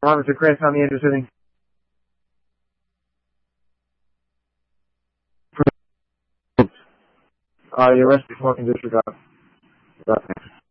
Officer Chris on the interceding. The arrest before condition disregard.